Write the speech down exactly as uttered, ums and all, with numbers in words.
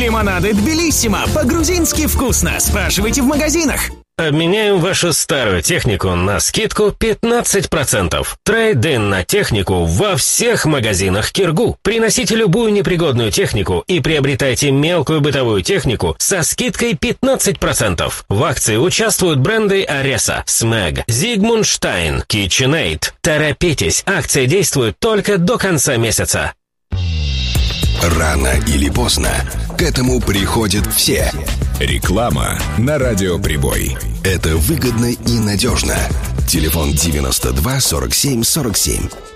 Лимонады Тбилиссимо. По-грузински вкусно. Спрашивайте в магазинах. Обменяем вашу старую технику на скидку пятнадцать процентов. Трейд-ин на технику во всех магазинах Киргу. Приносите любую непригодную технику и приобретайте мелкую бытовую технику со скидкой пятнадцать процентов. В акции участвуют бренды Ареса, Смэг, Зигмундштайн, KitchenAid. Торопитесь, акция действует только до конца месяца. Рано или поздно к этому приходят все. Реклама на Радио Прибой. Это выгодно и надежно. Телефон девяносто два сорок семь сорок семь.